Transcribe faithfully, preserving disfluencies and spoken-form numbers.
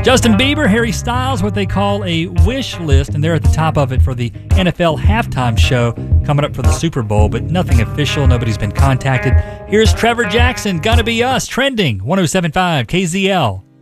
Justin Bieber, Harry Styles, what they call a wish list, and they're at the top of it for the N F L halftime show coming up for the Super Bowl, but nothing official. Nobody's been contacted. Here's Trevor Jackson, Gonna Be Us, trending one oh seven point five K Z L.